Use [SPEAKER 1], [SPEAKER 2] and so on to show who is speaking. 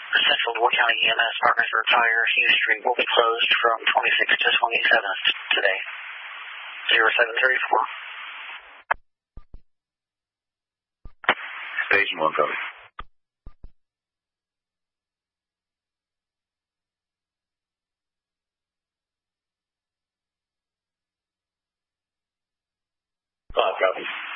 [SPEAKER 1] The Central Door County EMS Parkersburg Fire Hughes Street will be closed from 26th to 27th today. 0734.
[SPEAKER 2] Station 1 coming. Copy.